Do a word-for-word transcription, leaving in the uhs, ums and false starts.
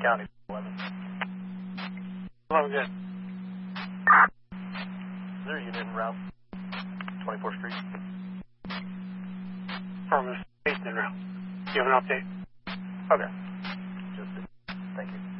County, eleven. Hello, good. Is there a unit en route? twenty-fourth Street. From the station route. Do you have an update? Okay. Just, thank you.